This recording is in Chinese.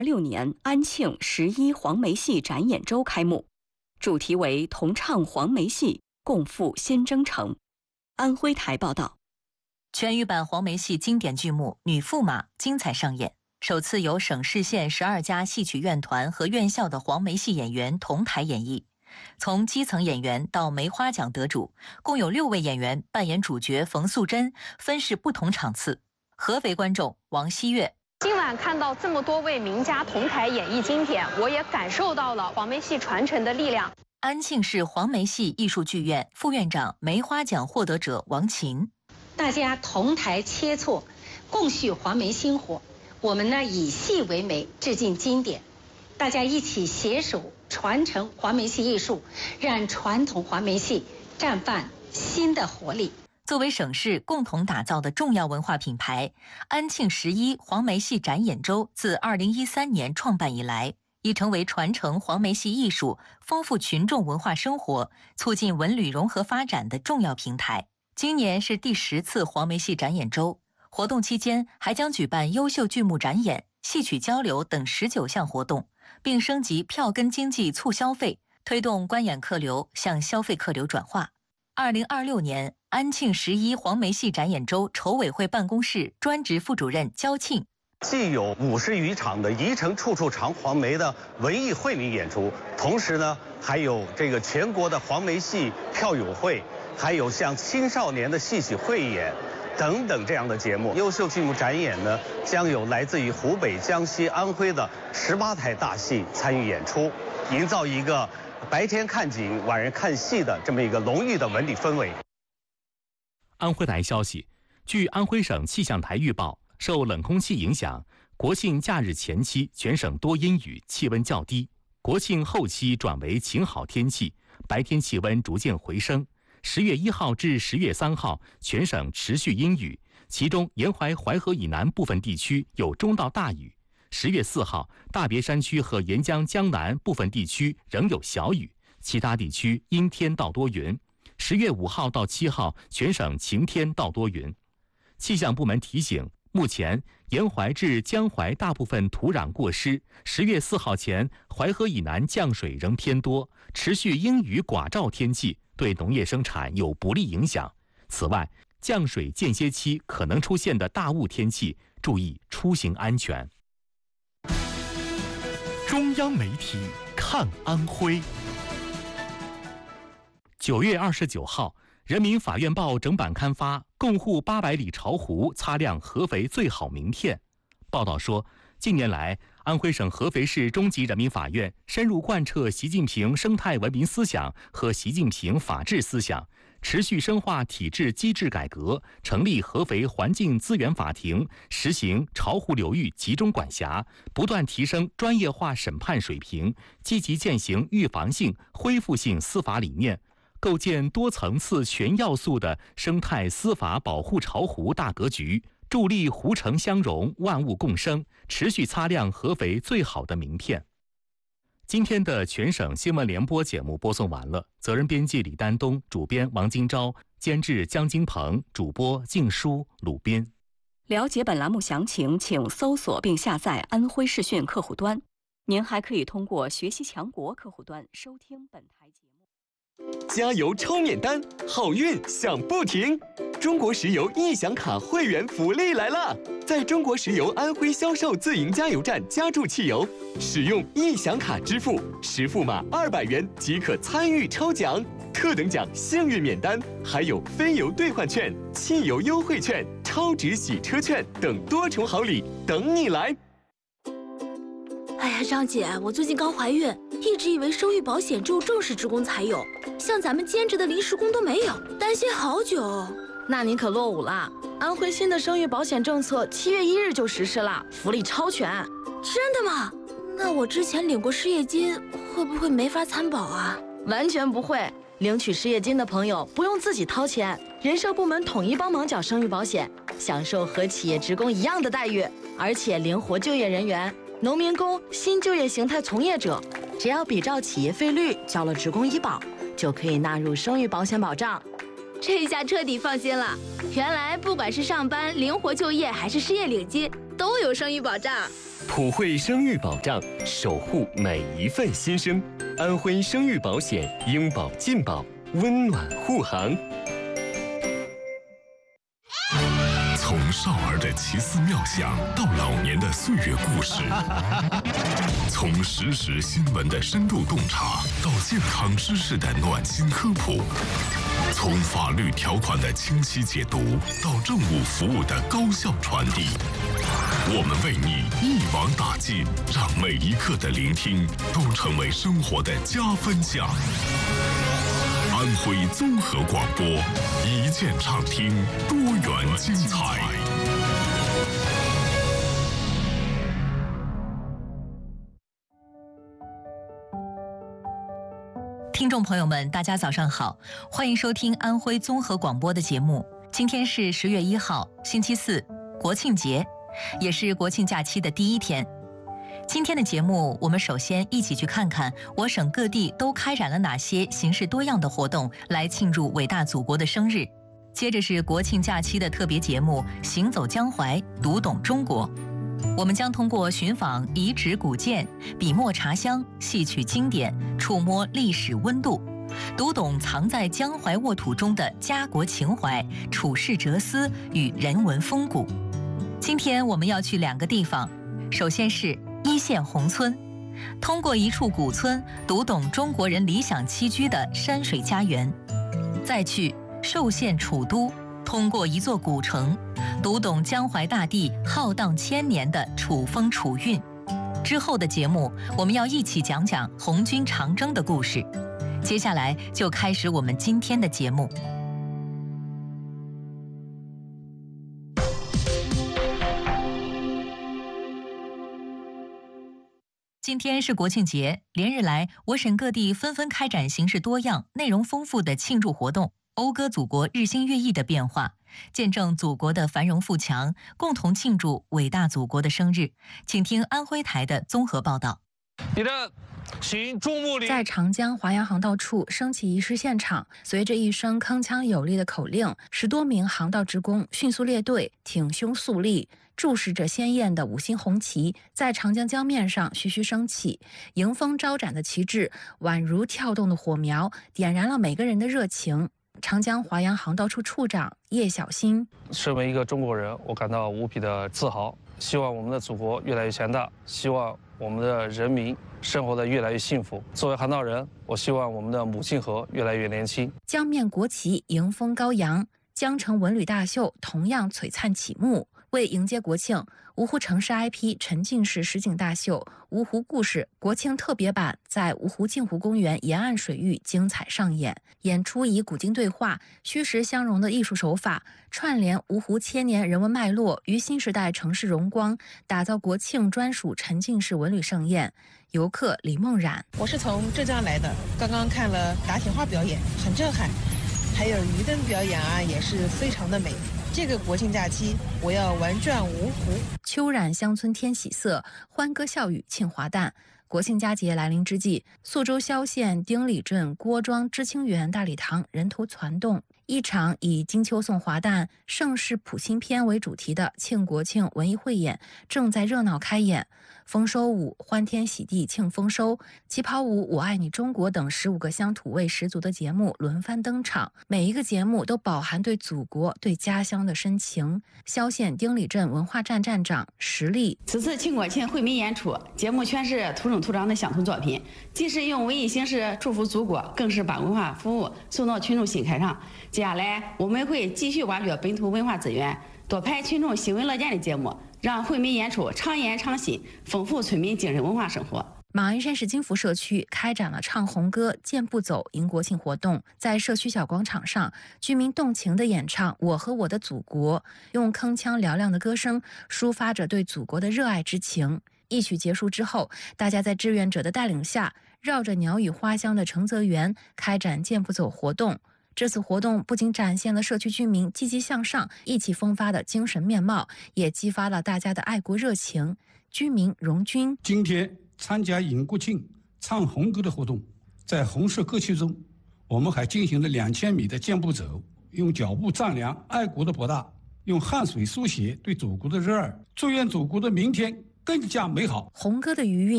2026年安庆11黄梅戏展演周开幕，主题为同唱黄梅戏，共赴新征程。安徽台报道。 全语版黄梅戏经典剧目《女驸马》精彩上演，首次由省市县12家戏曲院团和院校的黄梅戏演员同台演绎。从基层演员到梅花奖得主，共有6位演员扮演主角冯素珍，分饰不同场次。合肥观众王希月。 今晚看到这么多位名家同台演绎经典，我也感受到了黄梅戏传承的力量。 安庆市黄梅戏艺术剧院副院长、梅花奖获得者王琴。 大家同台切磋，共续黄梅薪火。我们呢以戏为媒，致敬经典，大家一起携手传承黄梅戏艺术，让传统黄梅戏绽放新的活力。 作为省市共同打造的重要文化品牌，安庆11黄梅戏展演周自2013年创办以来，已成为传承黄梅戏艺术、丰富群众文化生活、促进文旅融合发展的重要平台。今年是第10次黄梅戏展演周，活动期间还将举办优秀剧目展演、戏曲交流等19项活动，并升级票根经济促消费，推动观演客流向消费客流转化。2026年安庆11黄梅戏展演周筹委会办公室专职副主任焦庆。 既有50余场的宜城处处尝黄梅的文艺惠民演出，同时呢还有这个全国的黄梅戏票友会，还有像青少年的戏曲汇演等等这样的节目。优秀剧目展演呢，将有来自于湖北、江西、安徽的18台大戏参与演出，营造一个白天看景、晚上看戏的这么一个浓郁的文旅氛围。 安徽台消息，据安徽省气象台预报，受冷空气影响，国庆假日前期全省多阴雨，气温较低；国庆后期转为晴好天气，白天气温逐渐回升。10月1号至10月3号，全省持续阴雨，其中沿淮淮河以南部分地区有中到大雨。10月4号，大别山区和沿江江南部分地区仍有小雨，其他地区阴天到多云。10月5号到7号，全省晴天到多云。气象部门提醒，目前沿淮至江淮大部分土壤过湿，10月4号前淮河以南降水仍偏多，持续阴雨寡照天气对农业生产有不利影响。此外，降水间歇期可能出现的大雾天气，注意出行安全。 中央媒体看安徽。 9月29号，人民法院报整版刊发共护800里巢湖，擦亮合肥最好名片。报道说，近年来，安徽省合肥市中级人民法院深入贯彻习近平生态文明思想和习近平法治思想，持续深化体制机制改革，成立合肥环境资源法庭，实行巢湖流域集中管辖，不断提升专业化审判水平，积极践行预防性、恢复性司法理念，构建多层次全要素的生态司法保护巢湖大格局，助力湖城相融、万物共生，持续擦亮合肥最好的名片。今天的全省新闻联播节目播送完了，责任编辑李丹东，主编王金钊，监制江金鹏，主播静书、鲁斌。 了解本栏目详情，请搜索并下载安徽视讯客户端。您还可以通过学习强国客户端收听本台节目。 加油抽免单，好运享不停！中国石油易享卡会员福利来了！在中国石油安徽销售自营加油站加注汽油，使用易享卡支付，10驸马200元即可参与抽奖，特等奖幸运免单，还有非油兑换券、汽油优惠券、超值洗车券等多重好礼等你来！ 哎呀，张姐，我最近刚怀孕，一直以为生育保险只有正式职工才有，像咱们兼职的临时工都没有，担心好久。 那您可落伍了，安徽新的生育保险政策7月1日就实施了，福利超全。 真的吗？那我之前领过失业金，会不会没法参保啊？ 完全不会，领取失业金的朋友不用自己掏钱，人社部门统一帮忙缴生育保险，享受和企业职工一样的待遇，而且灵活就业人员。农民工、新就业形态从业者，只要比照企业费率交了职工医保，就可以纳入生育保险保障。 这下彻底放心了，原来不管是上班、灵活就业还是失业领金，都有生育保障。 普惠生育保障，守护每一份新生。安徽生育保险，应保尽保，温暖护航。 从少儿的奇思妙想到老年的岁月故事，从实时新闻的深度洞察到健康知识的暖心科普，从法律条款的清晰解读到政务服务的高效传递，我们为你一网打尽，让每一刻的聆听都成为生活的加分项。安徽综合广播，一键畅听，多元精彩。 听众朋友们，大家早上好，欢迎收听安徽综合广播的节目。今天是10月1号，星期四，国庆节，也是国庆假期的第一天。今天的节目，我们首先一起去看看我省各地都开展了哪些形式多样的活动，来庆祝伟大祖国的生日。接着是国庆假期的特别节目《行走江淮，读懂中国》。我们将通过寻访遗址古建、笔墨茶香、戏曲经典，触摸历史温度，读懂藏在江淮沃土中的家国情怀、处世哲思与人文风骨。今天我们要去2个地方，首先是一线宏村，通过一处古村读懂中国人理想栖居的山水家园；再去寿县楚都，通过一座古城读懂江淮大地浩荡1000年的楚风楚韵。之后的节目，我们要一起讲讲红军长征的故事。接下来就开始我们今天的节目。今天是国庆节，连日来，我省各地纷纷开展形式多样、内容丰富的庆祝活动，讴歌祖国日新月异的变化，见证祖国的繁荣富强，共同庆祝伟大祖国的生日。请听安徽台的综合报道。 在长江华阳航道处升旗仪式现场，随着一声铿锵有力的口令，10多名航道职工迅速列队，挺胸肃立，注视着鲜艳的5星红旗在长江江面上徐徐升起，迎风招展的旗帜宛如跳动的火苗，点燃了每个人的热情。长江华阳航道处处长叶小新： 身为一个中国人，我感到无比的自豪，希望我们的祖国越来越强大，希望我们的人民生活得越来越幸福。作为航道人，我希望我们的母亲河越来越年轻。 江面国旗迎风高扬，江城文旅大秀同样璀璨启幕。为迎接国庆，芜湖城市 IP 沉浸式实景大秀《芜湖故事》国庆特别版在芜湖镜湖公园沿岸水域精彩上演。演出以古今对话、虚实相融的艺术手法，串联芜湖1000年人文脉络与新时代城市荣光，打造国庆专属沉浸式文旅盛宴。游客李梦冉： 我是从浙江来的，刚刚看了打铁花表演，很震撼，还有鱼灯表演啊，也是非常的美。这个国庆假期，我要玩转芜湖。 秋染乡村添喜色，欢歌笑语庆华诞。国庆佳节来临之际，宿州萧县丁里镇郭庄知青园大礼堂人头攒动，一场以金秋送华诞、盛世谱新篇为主题的庆国庆文艺汇演正在热闹开演。丰收舞、欢天喜地庆丰收、旗袍舞、我爱你中国等15个乡土味十足的节目轮番登场，每一个节目都饱含对祖国、对家乡的深情。萧县丁里镇文化站站长石丽： 此次庆国庆惠民演出节目全是土生土长的乡土作品，既是用文艺形式祝福祖国，更是把文化服务送到群众心坎上。接下来我们会继续挖掘本土文化资源，多拍群众喜闻乐见的节目，让惠民演出常演常新，丰富村民精神文化生活。 马鞍山市金福社区开展了唱红歌、健步走迎国庆活动，在社区小广场上，居民动情地演唱《我和我的祖国》，用铿锵嘹亮的歌声抒发着对祖国的热爱之情。一曲结束之后，大家在志愿者的带领下，绕着鸟语花香的承泽园开展健步走活动。这次活动不仅展现了社区居民积极向上、意气风发的精神面貌，也激发了大家的爱国热情。居民荣军： 今天参加迎国庆唱红歌的活动，在红色歌曲中，我们还进行了2000米的健步走，用脚步丈量爱国的博大，用汗水书写对祖国的热爱。祝愿祖国的明天更加美好。 红歌的余韵